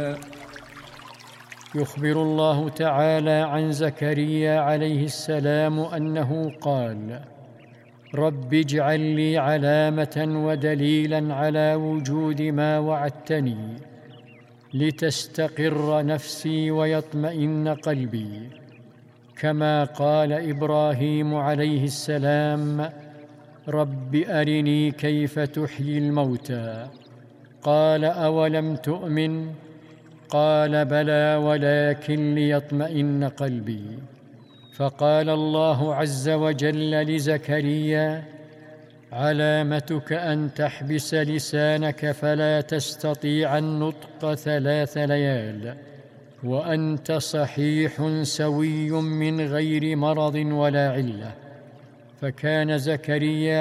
يخبر الله تعالى عن زكريا عليه السلام أنه قال: رب اجعل لي علامة ودليلا على وجود ما وعدتني لتستقر نفسي ويطمئن قلبي. كما قال إبراهيم عليه السلام: رب أرني كيف تحيي الموتى. قال: أولم تؤمن؟ قال: بلى ولكن ليطمئن قلبي. فقال الله عز وجل لزكريا: علامتك أن تحبس لسانك فلا تستطيع النطق 3 ليال، وأنت صحيح سوي من غير مرض ولا علة. فكان زكريا